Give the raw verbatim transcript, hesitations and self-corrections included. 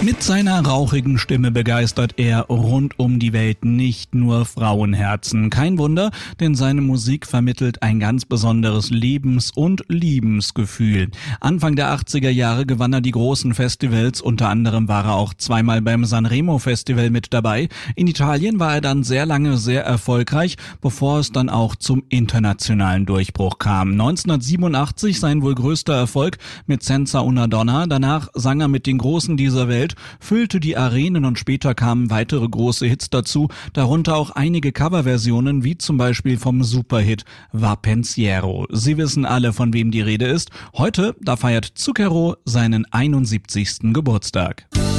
Mit seiner rauchigen Stimme begeistert er rund um die Welt nicht nur Frauenherzen. Kein Wunder, denn seine Musik vermittelt ein ganz besonderes Lebens- und Liebensgefühl. Anfang der achtziger Jahre gewann er die großen Festivals, unter anderem war er auch zweimal beim Sanremo Festival mit dabei. In Italien war er dann sehr lange sehr erfolgreich, bevor es dann auch zum internationalen Durchbruch kam. neunzehnhundertsiebenundachtzig sein wohl größter Erfolg mit Senza una donna. Danach sang er mit den Großen dieser Welt, füllte die Arenen und später kamen weitere große Hits dazu, darunter auch einige Coverversionen, wie zum Beispiel vom Superhit Va Pensiero. Sie wissen alle, von wem die Rede ist. Heute, da feiert Zucchero seinen einundsiebzigsten Geburtstag.